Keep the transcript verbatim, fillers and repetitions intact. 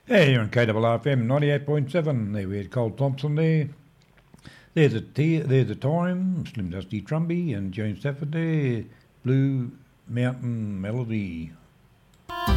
Hey, you're on K R F M ninety-eight point seven. There we had Cole Thompson there. There's a t- there's the time. Slim Dusty Trumbie and James Stafford there. Blue Mountain Melody.